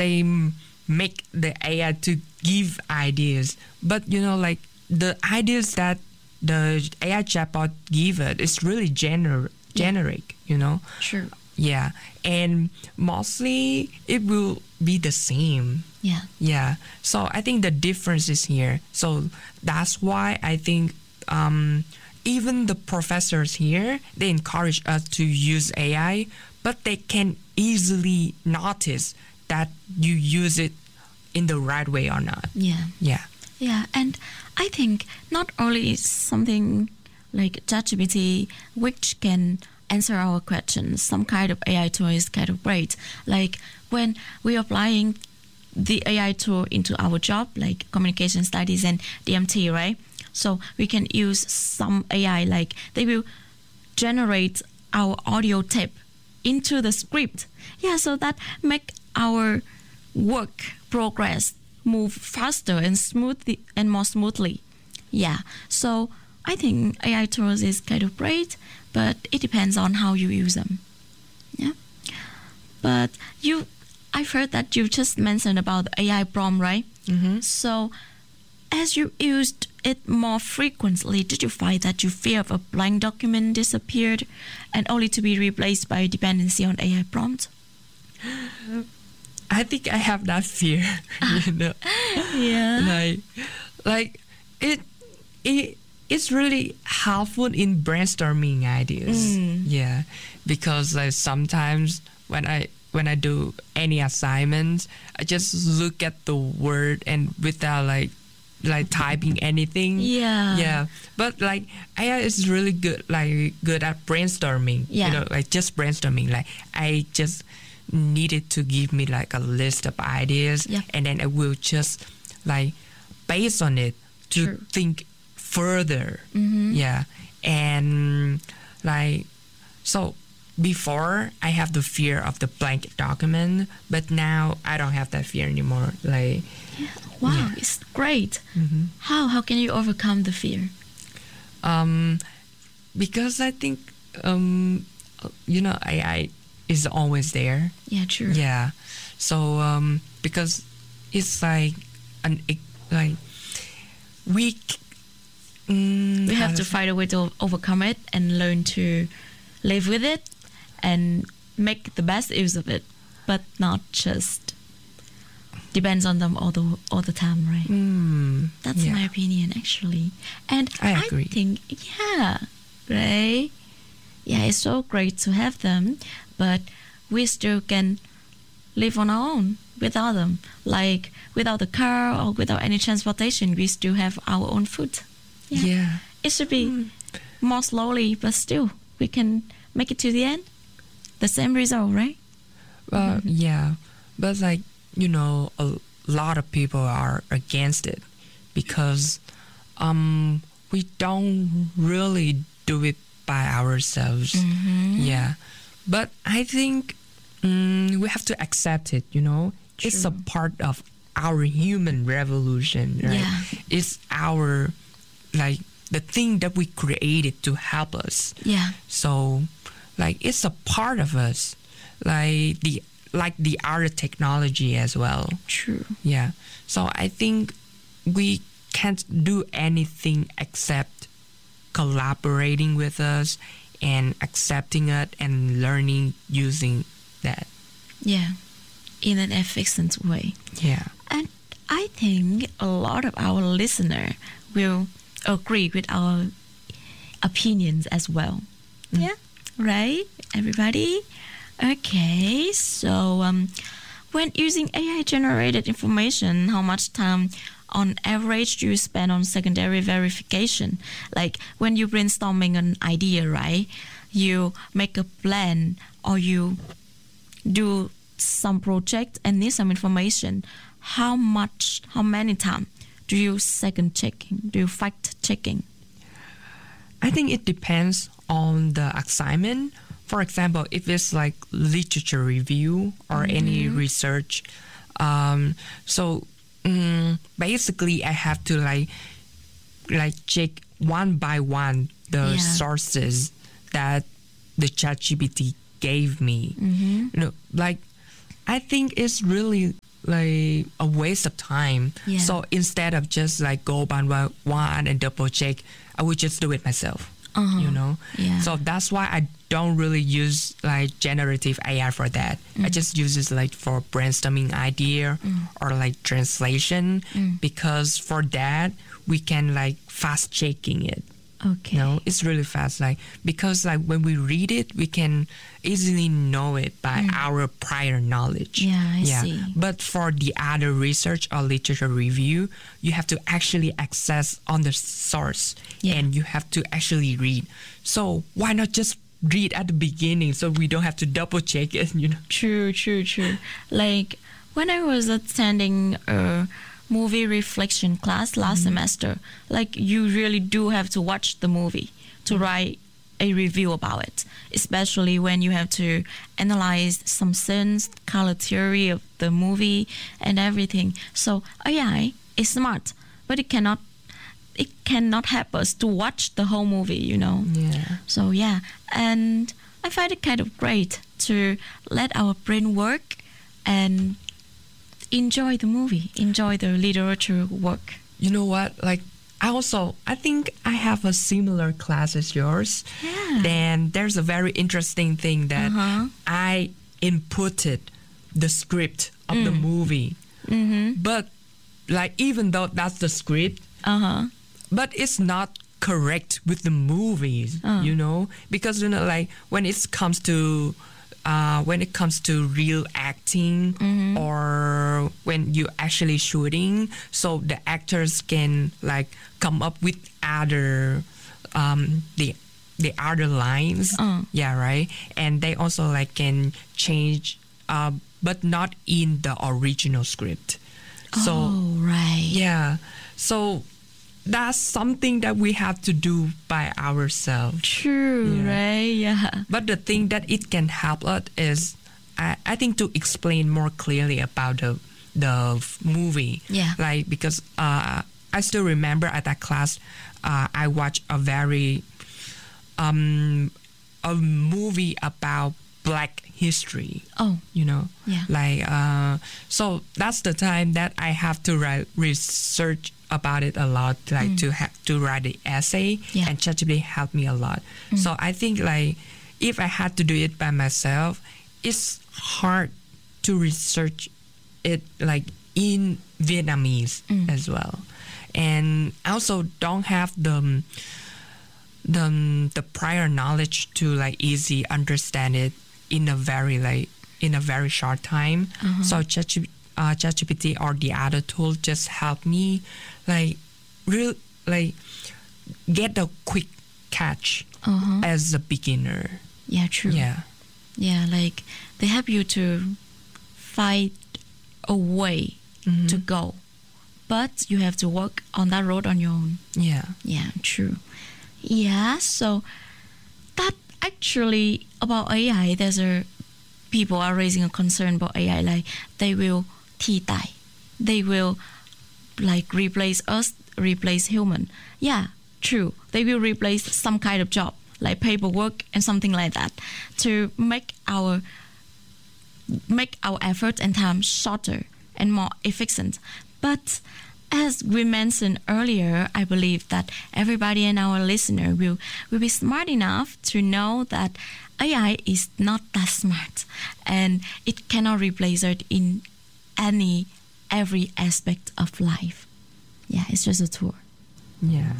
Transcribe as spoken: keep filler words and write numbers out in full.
they make the A I to give ideas, but you know, like the ideas that the A I chatbot give it is really gener- generic, you know. True. Yeah, and mostly it will be the same. Yeah. Yeah. So I think the difference is here. So that's why I think um, even the professors here, they encourage us to use A I, but they can easily notice that you use it in the right way or not. Yeah. Yeah. Yeah, and I think not only is something like ChatGPT which can answer our questions, some kind of A I tool is kind of great. Like when we're applying the A I tool into our job, like communication studies and D M T, right? So we can use some A I, like they will generate our audio tape into the script. Yeah, so that make our work progress move faster and smoothly and more smoothly. Yeah, so I think A I tools is kind of great, but it depends on how you use them. Yeah, but you, I've heard that you just mentioned about the A I prompt, right? Mm-hmm. So as you used it more frequently, did you find that your fear of a blank document disappeared and only to be replaced by a dependency on A I prompt? I think I have that fear, you know. Yeah. Like, like it, it, it's really helpful in brainstorming ideas. Mm. Yeah, because like sometimes when I when I do any assignments, I just look at the word and without like like typing anything. Yeah. Yeah. But like A I is really good, like good at brainstorming. Yeah. You know, like just brainstorming. Like I just needed to give me like a list of ideas, yeah. and then I will just like based on it to True. think further. Mm-hmm. Yeah. And like so before I have the fear of the blank document, but now I don't have that fear anymore. Like yeah. Wow, yeah. It's great. Mm-hmm. How how can you overcome the fear? Um, because I think um, you know A I is always there. Yeah, true. Yeah. So um, because it's like an like we mm, we have to find a way to overcome it and learn to live with it and make the best use of it, but not just depends on them all the all the time, right? Mm, That's yeah. my opinion, actually. And I agree. I think, yeah, right? Yeah, it's so great to have them, but we still can live on our own without them. Like without a car or without any transportation, we still have our own food. Yeah. yeah. It should be mm. more slowly, but still we can make it to the end. The same result, right? Well, Mm-hmm. yeah, but like you know, a lot of people are against it because um, we don't really do it by ourselves. Mm-hmm. Yeah, but I think um, we have to accept it. You know, True. It's a part of our human revolution. Right? Yeah. It's our like the thing that we created to help us. Yeah. So, like, it's a part of us, like the like the other technology as well. True. Yeah. So I think we can't do anything except collaborating with us and accepting it and learning using that. Yeah. In an efficient way. Yeah. And I think a lot of our listener will agree with our opinions as well. Mm. Yeah. Right? Everybody? Okay. So um, when using A I-generated information, how much time on average do you spend on secondary verification? Like when you're brainstorming an idea, right? You make a plan or you do some project and need some information. How much, how many times do you second checking? Do you fact checking? I think it depends on the assignment. For example, if it's like literature review or mm-hmm. any research, um, so um, basically I have to like like check one by one the yeah. sources that the ChatGPT gave me. Mm-hmm. You know, like I think it's really like a waste of time. Yeah. So instead of just like go one by one and double check, I would just do it myself. Uh-huh. You know. Yeah. So that's why I don't really use like generative A I for that. I just use it like for brainstorming idea or like translation because for that we can like fast checking it. Okay. You know, it's really fast. Like because like when we read it, we can easily know it by our prior knowledge. Yeah, I see. But for the other research or literature review, you have to actually access on the source Yeah. and you have to actually read. So why not just read at the beginning so we don't have to double check it? You know. True, true, true. Like when I was attending a movie reflection class last semester, like you really do have to watch the movie to write a review about it, especially when you have to analyze some scenes, color theory of the movie and everything. So A I is smart, but it cannot it cannot help us to watch the whole movie, you know. Yeah. So yeah, and I find it kind of great to let our brain work and enjoy the movie, enjoy the literature work. You know what? Like I also I think I have a similar class as yours. Yeah. Then there's a very interesting thing that Uh-huh. I inputted the script of the movie. Mm-hmm. But like even though that's the script, Uh-huh. but it's not correct with the movies, Uh. you know, because you know like when it comes to uh, when it comes to real acting or when you actually shooting, so the actors can like come up with other um, the the other lines, Uh. yeah, right, and they also like can change, uh, but not in the original script. So oh, right. yeah, so that's something that we have to do by ourselves. True, Yeah. right? Yeah. But the thing that it can help us is, I, I think, to explain more clearly about the the f- movie. Yeah. Like because uh, I still remember at that class, uh, I watched a very um a movie about Black history. Oh, You know, Yeah. like uh, so that's the time that I have to write research about it a lot, like to have to write the essay, Yeah. and ChatGPT helped me a lot. So I think like if I had to do it by myself, it's hard to research it like in Vietnamese as well, and I also don't have the the the prior knowledge to like easy understand it in a very like in a very short time. So ChatGPT, uh, ChatGPT or the other tool just help me like real like get a quick catch uh-huh. as a beginner. Yeah, true. Yeah. Yeah, like they help you to find a way to go, but you have to work on that road on your own. Yeah. Yeah, true. Yeah, so that actually about A I, there's a people are raising a concern about A I, like they will thi tai, they will like replace us, replace human. Yeah, true. They will replace some kind of job like paperwork and something like that to make our make our effort and time shorter and more efficient. But as we mentioned earlier, I believe that everybody and our listener will, will be smart enough to know that A I is not that smart and it cannot replace it in any every aspect of life. Yeah, it's just a tool. Yeah.